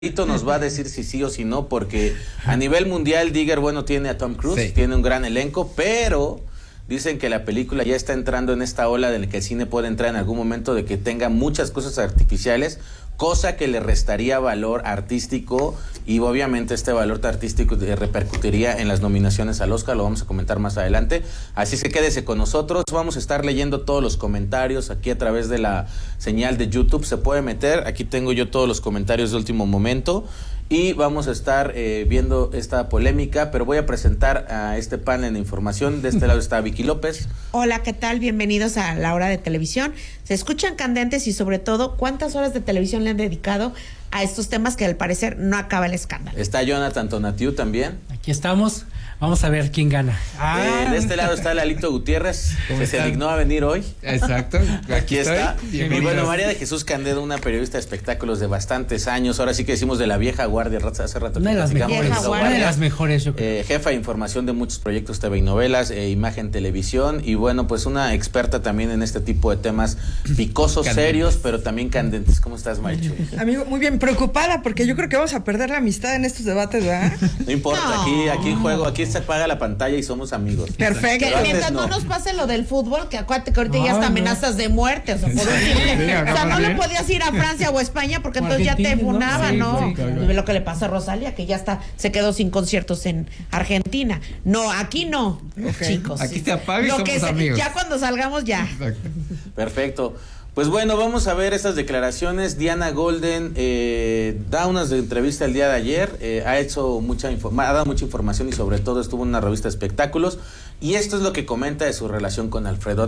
Nos va a decir si sí o si no, porque a nivel mundial Digger, bueno, tiene a Tom Cruise, sí, tiene un gran elenco, pero dicen que la película ya está entrando en esta ola del que el cine puede entrar en algún momento de que tenga muchas cosas artificiales, cosa que le restaría valor artístico y obviamente este valor artístico repercutiría en las nominaciones al Oscar, lo vamos a comentar más adelante, así que quédese con nosotros, vamos a estar leyendo todos los comentarios aquí a través de la señal de YouTube, se puede meter, aquí tengo yo todos los comentarios de último momento y vamos a estar viendo esta polémica, pero voy a presentar a este panel de información. De este lado está Vicky López. Hola, ¿qué tal? Bienvenidos a La Hora de Televisión. Se escuchan candentes y sobre todo, ¿cuántas horas de televisión le han dedicado a estos temas que al parecer no acaba el escándalo? Está Jonathan Tonatiu también. Aquí estamos, vamos a ver quién gana. De este lado está Lalito Gutiérrez, que se dignó a venir hoy. Exacto. Aquí está. Y bueno, María de Jesús Candedo, una periodista de espectáculos de bastantes años, ahora sí que decimos de la vieja guardia, hace rato. Una de las mejores, yo creo. Jefa de información de muchos proyectos TV y novelas, imagen, televisión, y bueno, pues una experta también en este tipo de temas picosos, serios, pero también candentes. ¿Cómo estás, Marichu? Amigo, muy bien, preocupada, porque yo creo que vamos a perder la amistad en estos debates, ¿verdad? No importa, no. Aquí juego, aquí se apaga la pantalla y somos amigos. Perfecto. Que mientras no nos pase lo del fútbol, que acuérdate que ahorita ya hasta amenazas de muerte, o sea, por un simple, o sea, no le podías ir a Francia o España porque entonces ya te funaban, ¿no? Lo que le pasa a Rosalía, que ya se quedó sin conciertos en Argentina. No, aquí no, chicos. Aquí te apaga y somos amigos. Ya cuando salgamos ya. Exacto. Perfecto. Pues bueno, vamos a ver estas declaraciones. Diana Golden da unas entrevistas el día de ayer, ha dado mucha información y sobre todo estuvo en una revista de espectáculos y esto es lo que comenta de su relación con Alfredo